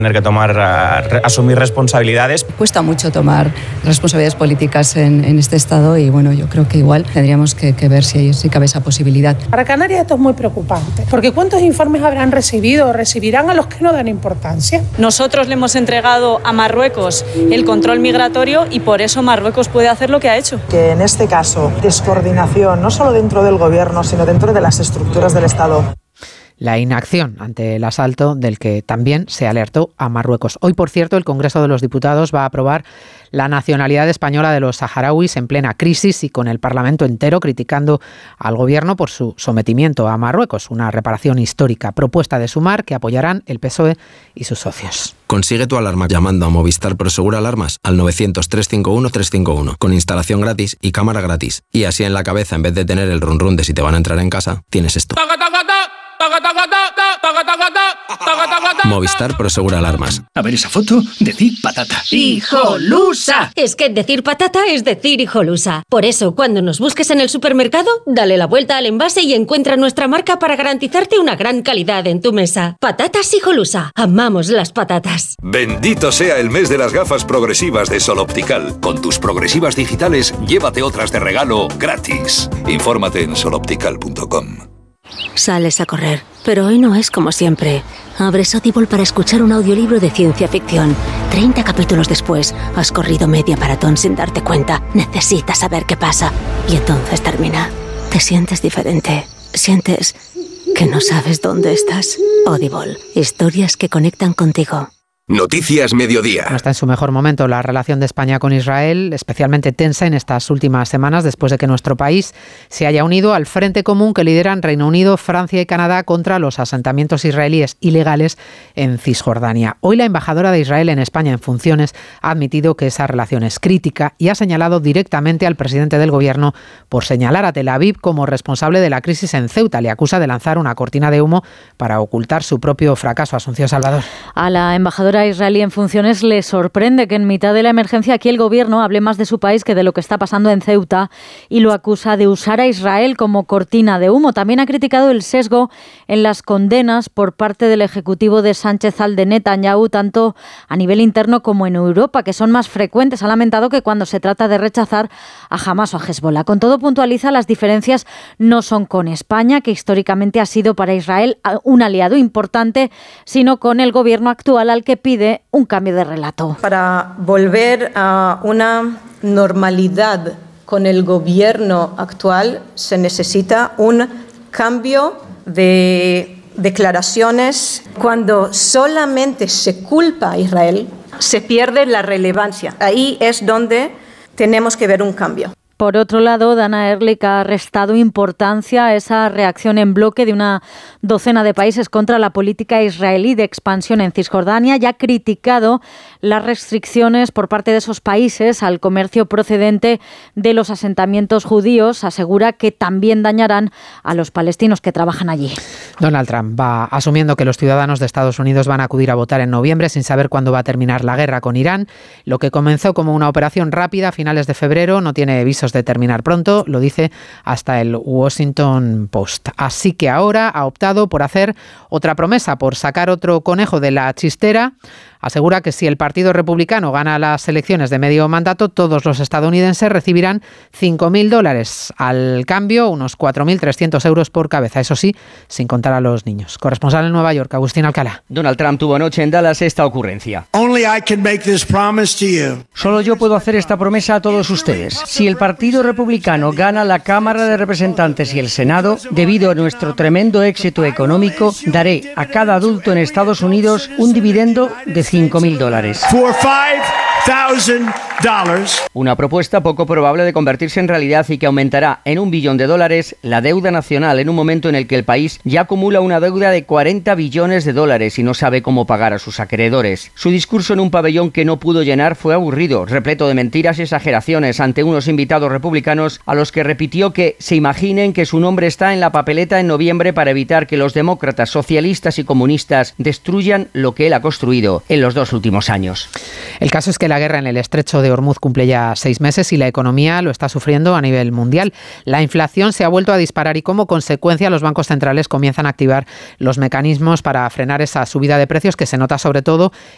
Tener que asumir responsabilidades. Cuesta mucho tomar responsabilidades políticas en este estado y bueno, yo creo que igual tendríamos que ver si cabe esa posibilidad. Para Canarias esto es muy preocupante, porque ¿cuántos informes habrán recibido o recibirán a los que no dan importancia? Nosotros le hemos entregado a Marruecos el control migratorio y por eso Marruecos puede hacer lo que ha hecho. Que en este caso, descoordinación, no solo dentro del gobierno, sino dentro de las estructuras del Estado. La inacción ante el asalto del que también se alertó a Marruecos. Hoy, por cierto, el Congreso de los Diputados va a aprobar la nacionalidad española de los saharauis en plena crisis y con el Parlamento entero criticando al Gobierno por su sometimiento a Marruecos. Una reparación histórica, propuesta de Sumar, que apoyarán el PSOE y sus socios. Consigue tu alarma llamando a Movistar Prosegur Alarmas al 900-351-351 con instalación gratis y cámara gratis. Y así en la cabeza, en vez de tener el run run de si te van a entrar en casa, tienes esto. Movistar Prosegur Alarmas. A ver esa foto, decir patata. ¡Hijolusa! Es que decir patata es decir hijolusa. Por eso, cuando nos busques en el supermercado, dale la vuelta al envase y encuentra nuestra marca para garantizarte una gran calidad en tu mesa. Patatas Hijolusa. Amamos las patatas. Bendito sea el mes de las gafas progresivas de Sol Optical. Con tus progresivas digitales, llévate otras de regalo gratis. Infórmate en soloptical.com. Sales a correr, pero hoy no es como siempre. Abres Audible para escuchar un audiolibro de ciencia ficción. 30 capítulos después, has corrido media maratón sin darte cuenta. Necesitas saber qué pasa. Y entonces termina. Te sientes diferente. Sientes que no sabes dónde estás. Audible. Historias que conectan contigo. Noticias Mediodía. No está en su mejor momento la relación de España con Israel, especialmente tensa en estas últimas semanas después de que nuestro país se haya unido al frente común que lideran Reino Unido, Francia y Canadá contra los asentamientos israelíes ilegales en Cisjordania. Hoy la embajadora de Israel en España en funciones ha admitido que esa relación es crítica y ha señalado directamente al presidente del gobierno por señalar a Tel Aviv como responsable de la crisis en Ceuta. Le acusa de lanzar una cortina de humo para ocultar su propio fracaso. Asunción Salvador. A la embajadora israelí en funciones le sorprende que en mitad de la emergencia aquí el gobierno hable más de su país que de lo que está pasando en Ceuta y lo acusa de usar a Israel como cortina de humo. También ha criticado el sesgo en las condenas por parte del ejecutivo de Sánchez al de Netanyahu, tanto a nivel interno como en Europa, que son más frecuentes. Ha lamentado que cuando se trata de rechazar a Hamás o a Hezbollah. Con todo, puntualiza, las diferencias no son con España, que históricamente ha sido para Israel un aliado importante, sino con el gobierno actual al que pide un cambio de relato. Para volver a una normalidad con el gobierno actual se necesita un cambio de declaraciones. Cuando solamente se culpa a Israel, se pierde la relevancia. Ahí es donde tenemos que ver un cambio. Por otro lado, Dana Ehrlich ha restado importancia a esa reacción en bloque de una docena de países contra la política israelí de expansión en Cisjordania y ha criticado las restricciones por parte de esos países al comercio procedente de los asentamientos judíos. Asegura que también dañarán a los palestinos que trabajan allí. Donald Trump va asumiendo que los ciudadanos de Estados Unidos van a acudir a votar en noviembre sin saber cuándo va a terminar la guerra con Irán. Lo que comenzó como una operación rápida a finales de febrero no tiene visos de terminar pronto, lo dice hasta el Washington Post. Así que ahora ha optado por hacer otra promesa, por sacar otro conejo de la chistera. Asegura que si el Partido Republicano gana las elecciones de medio mandato, todos los estadounidenses recibirán $5.000. Al cambio, unos 4.300 euros por cabeza. Eso sí, sin contar a los niños. Corresponsal en Nueva York, Agustín Alcalá. Donald Trump tuvo anoche en Dallas esta ocurrencia. Solo yo puedo hacer esta promesa a todos ustedes. Si el Partido Republicano gana la Cámara de Representantes y el Senado, debido a nuestro tremendo éxito económico, daré a cada adulto en Estados Unidos un dividendo de $5,000. Una propuesta poco probable de convertirse en realidad y que aumentará en $1 billón la deuda nacional en un momento en el que el país ya acumula una deuda de $40 billones y no sabe cómo pagar a sus acreedores. Su discurso en un pabellón que no pudo llenar fue aburrido, repleto de mentiras y exageraciones ante unos invitados republicanos a los que repitió que se imaginen que su nombre está en la papeleta en noviembre para evitar que los demócratas, socialistas y comunistas destruyan lo que él ha construido en los 2 últimos años. El caso es que la guerra en el estrecho de Hormuz cumple ya 6 meses y la economía lo está sufriendo a nivel mundial. La inflación se ha vuelto a disparar y como consecuencia los bancos centrales comienzan a activar los mecanismos para frenar esa subida de precios que se nota sobre todo